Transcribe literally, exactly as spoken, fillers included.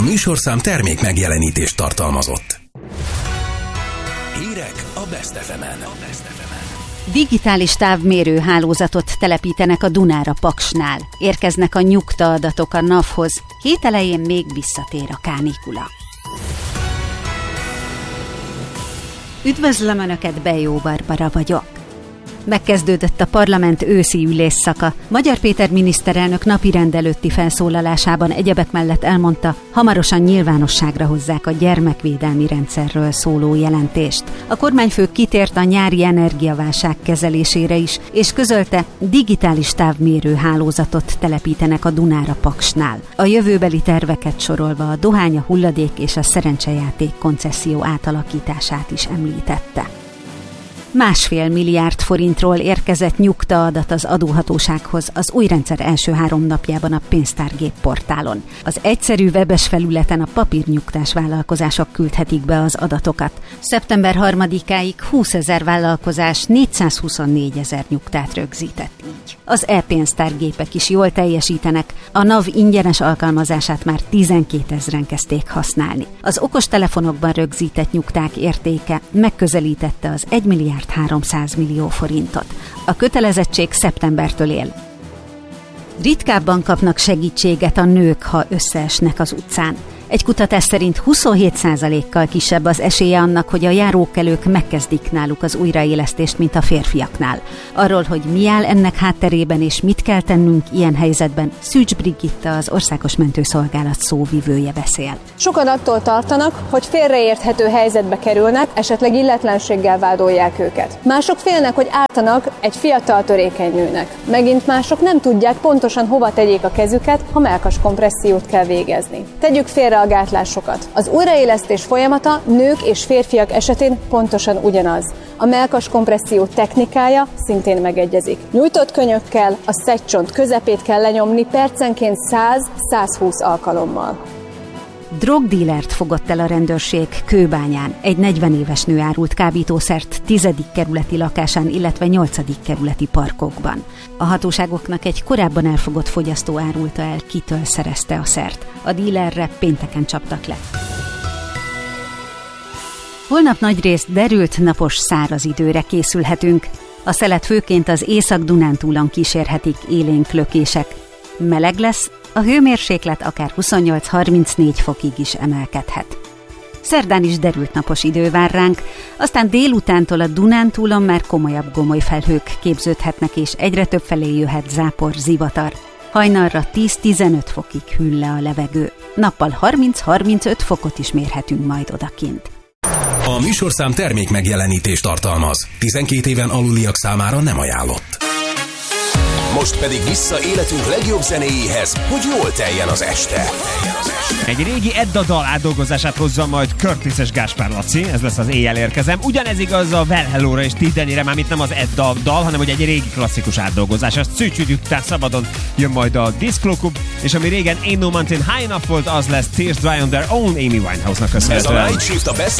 A műsorszám termék megjelenítést tartalmazott. Hírek a Best ef emen. Digitális távmérő hálózatot telepítenek a Dunára Paksnál. Érkeznek a nyugtaadatok a NAV-hoz. Hét elején még visszatér a kánikula. Üdvözlöm Önöket, Bejó Barbara vagyok. Megkezdődött a parlament őszi ülésszaka. Magyar Péter miniszterelnök napirend előtti felszólalásában egyebek mellett elmondta, hamarosan nyilvánosságra hozzák a gyermekvédelmi rendszerről szóló jelentést. A kormányfő kitért a nyári energiaválság kezelésére is, és közölte, digitális távmérő hálózatot telepítenek a Dunára Paksnál. A jövőbeli terveket sorolva a dohány, a hulladék és a szerencsejáték koncesszió átalakítását is említette. Másfél milliárd forintról érkezett nyugtaadat az adóhatósághoz az új rendszer első három napjában a pénztárgép portálon. Az egyszerű webes felületen a papírnyugtás vállalkozások küldhetik be az adatokat. szeptember harmadikáig húszezer vállalkozás négyszázhuszonnégy ezer nyugtát rögzített így. Az e-pénztárgépek is jól teljesítenek, a NAV ingyenes alkalmazását már tizenkétezren kezdték használni. Az okostelefonokban rögzített nyugták értéke megközelítette az egy milliárd háromszáz millió forintot. A kötelezettség szeptembertől él. Ritkábban kapnak segítséget a nők, ha összeesnek az utcán. Egy kutatás szerint huszonhét százalékkal kisebb az esélye annak, hogy a járókelők megkezdik náluk az újraélesztést, mint a férfiaknál. Arról, hogy mi áll ennek hátterében és mit kell tennünk ilyen helyzetben, Szűcs Brigitta, az Országos Mentőszolgálat szóvivője beszél. Sokan attól tartanak, hogy félreérthető helyzetbe kerülnek, esetleg illetlenséggel vádolják őket. Mások félnek, hogy ártanak egy fiatal törékeny nőnek. Megint mások nem tudják pontosan hova tegyék a kezüket, ha mellkaskompressziót kell végezni. Tegyük félre a gátlásokat. Az újraélesztés folyamata nők és férfiak esetén pontosan ugyanaz. A mellkaskompresszió technikája szintén megegyezik. Nyújtott könyökkel a szegycsont közepét kell lenyomni percenként száz-százhúsz alkalommal. Drogdílert fogott el a rendőrség Kőbányán. Egy negyven éves nő árult kábítószert tizedik kerületi lakásán, illetve nyolcadik kerületi parkokban. A hatóságoknak egy korábban elfogott fogyasztó árulta el, kitől szerezte a szert. A dílerre pénteken csaptak le. Holnap nagyrészt derült, napos, száraz időre készülhetünk. A szelet főként az Észak-Dunántúlon kísérhetik élénk lökések. Meleg lesz, a hőmérséklet akár huszonnyolc-harmincnégy fokig is emelkedhet. Szerdán is derült napos idő vár ránk, aztán délutántól a Dunántúlon már komolyabb gomoly felhők képződhetnek, és egyre több felé jöhet zápor, zivatar. Hajnalra tíz-tizenöt fokig hűl le a levegő. Nappal harminc-harmincöt fokot is mérhetünk majd odakint. A műsorszám termék megjelenítést tartalmaz. tizenkét éven aluliak számára nem ajánlott. Most pedig vissza életünk legjobb zenéjéhez, hogy jól teljen az este. Egy régi Edda dal átdolgozását hozza majd Curtis és Gáspár Laci, ez lesz az Éjjel érkezem. Ugyanez igaz a Well Hello-ra és Tidenire, már itt nem az Edda dal, hanem hogy egy régi klasszikus átdolgozás. A Szűcsügy után szabadon jön majd a Disco Club, és ami régen Ain't No Mountain High Enough volt, az lesz Tears Dry on Their Own Amy Winehouse-nak köszönhetően. Ez a Night Shift a Best